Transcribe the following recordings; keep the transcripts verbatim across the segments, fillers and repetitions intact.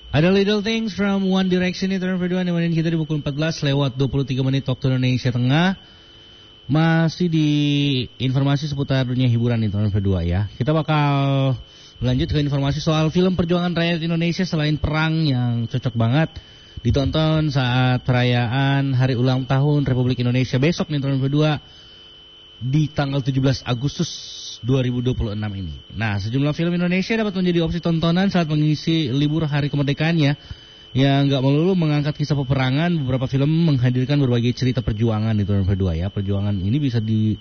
Ada Little Things from One Direction itu tahun kedua, nemenin kita di pukul empat belas lewat dua puluh tiga menit waktu Indonesia Tengah. Masih di informasi seputar dunia hiburan di tahun kedua ya. Kita bakal lanjut ke informasi soal film perjuangan rakyat Indonesia selain perang yang cocok banget ditonton saat perayaan Hari Ulang Tahun Republik Indonesia besok nih tahun kedua di tanggal tujuh belas Agustus dua ribu dua puluh enam ini. Nah, sejumlah film Indonesia dapat menjadi opsi tontonan saat mengisi libur hari kemerdekaannya yang nggak melulu mengangkat kisah peperangan. Beberapa film menghadirkan berbagai cerita perjuangan di tahun kedua ya. Perjuangan ini bisa di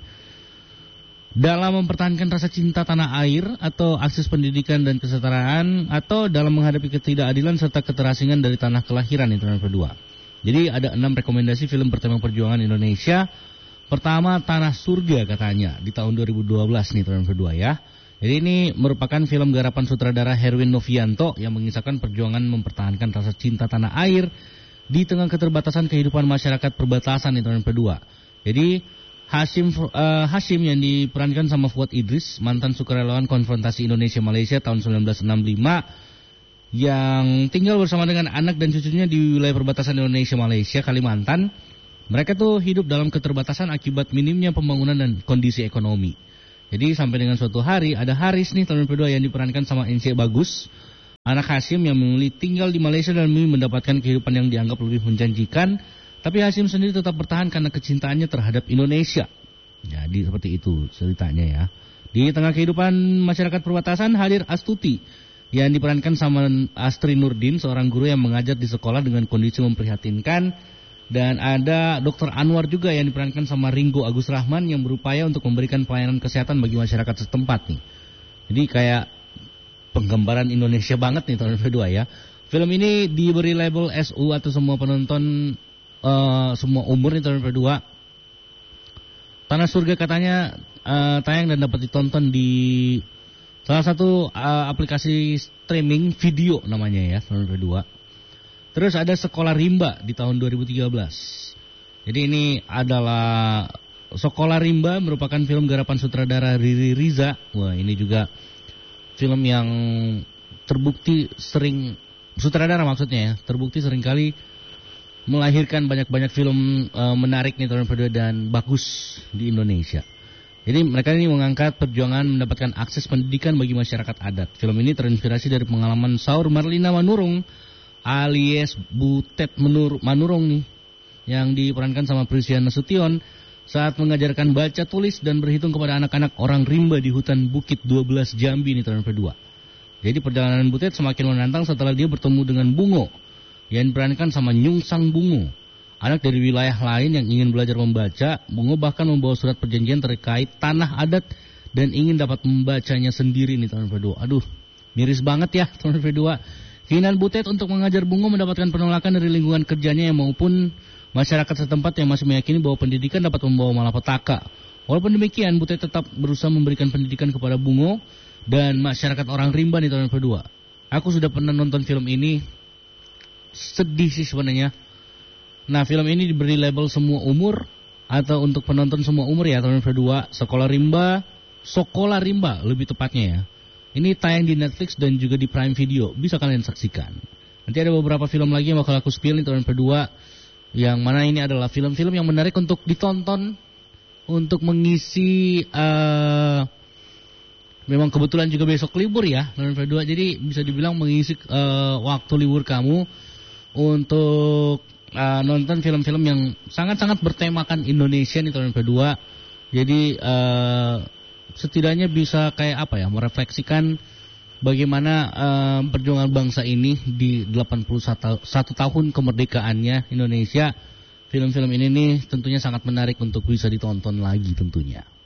dalam mempertahankan rasa cinta tanah air atau akses pendidikan dan kesetaraan atau dalam menghadapi ketidakadilan serta keterasingan dari tanah kelahiran di tahun kedua. Jadi ada enam rekomendasi film bertema perjuangan Indonesia. Pertama, Tanah Surga katanya di tahun dua ribu dua belas nih tahun kedua ya. Jadi ini merupakan film garapan sutradara Herwin Novianto yang mengisahkan perjuangan mempertahankan rasa cinta tanah air di tengah keterbatasan kehidupan masyarakat perbatasan di tahun kedua. Jadi Hashim uh, Hashim yang diperankan sama Fuad Idris, mantan sukarelawan konfrontasi Indonesia-Malaysia tahun seribu sembilan ratus enam puluh lima yang tinggal bersama dengan anak dan cucunya di wilayah perbatasan Indonesia-Malaysia, Kalimantan. Mereka tuh hidup dalam keterbatasan akibat minimnya pembangunan dan kondisi ekonomi. Jadi sampai dengan suatu hari ada Haris nih tahun kedua yang diperankan sama N C Bagus, anak Hashim yang memilih tinggal di Malaysia dan mendapatkan kehidupan yang dianggap lebih menjanjikan. Tapi Hashim sendiri tetap bertahan karena kecintaannya terhadap Indonesia. Jadi seperti itu ceritanya ya. Di tengah kehidupan masyarakat perbatasan hadir Astuti yang diperankan sama Astri Nurdin, seorang guru yang mengajar di sekolah dengan kondisi memprihatinkan. Dan ada Dokter Anwar juga yang diperankan sama Ringo Agus Rahman yang berupaya untuk memberikan pelayanan kesehatan bagi masyarakat setempat nih. Jadi kayak penggambaran Indonesia banget nih tahun kedua ya. Film ini diberi label S U atau semua penonton uh, semua umur nih tahun kedua. Tanah Surga katanya uh, tayang dan dapat ditonton di salah satu uh, aplikasi streaming video namanya ya tahun kedua. Terus ada Sekolah Rimba di tahun dua ribu tiga belas. Jadi ini adalah Sekolah Rimba merupakan film garapan sutradara Riri Riza. Wah, ini juga film yang terbukti sering sutradara maksudnya ya, terbukti seringkali melahirkan banyak-banyak film uh, menarik nih tahun kedua dan bagus di Indonesia. Jadi mereka ini mengangkat perjuangan mendapatkan akses pendidikan bagi masyarakat adat. Film ini terinspirasi dari pengalaman Saur Marlina Manurung alias Butet Menur, Manurung nih yang diperankan sama Prisian Nasution saat mengajarkan baca tulis dan berhitung kepada anak-anak orang rimba di hutan Bukit dua belas Jambi nih tahun kedua. Jadi perjalanan Butet semakin menantang setelah dia bertemu dengan Bungo yang diperankan sama Nyung Sang Bungo, anak dari wilayah lain yang ingin belajar membaca. Bungo bahkan membawa surat perjanjian terkait tanah adat dan ingin dapat membacanya sendiri nih tahun kedua. Aduh, miris banget ya tahun kedua. Keinginan Butet untuk mengajar Bungo mendapatkan penolakan dari lingkungan kerjanya yang maupun masyarakat setempat yang masih meyakini bahwa pendidikan dapat membawa malapetaka. Walaupun demikian, Butet tetap berusaha memberikan pendidikan kepada Bungo dan masyarakat orang rimba di tahun kedua. Aku sudah pernah nonton film ini, sedih sih sebenarnya. Nah, film ini diberi label semua umur atau untuk penonton semua umur ya tahun kedua. Sekolah Rimba, Sekolah Rimba lebih tepatnya ya. Ini tayang di Netflix dan juga di Prime Video. Bisa kalian saksikan. Nanti ada beberapa film lagi yang bakal aku spill di tahun kedua. Yang mana ini adalah film-film yang menarik untuk ditonton. Untuk mengisi... Uh, memang kebetulan juga besok libur ya. Tahun kedua. Jadi bisa dibilang mengisi uh, waktu libur kamu. Untuk uh, nonton film-film yang sangat-sangat bertemakan Indonesia di tahun kedua. Jadi... Uh, setidaknya bisa kayak apa ya, merefleksikan bagaimana uh, perjuangan bangsa ini di delapan puluh satu tahun kemerdekaannya Indonesia. Film-film ini nih tentunya sangat menarik untuk bisa ditonton lagi tentunya.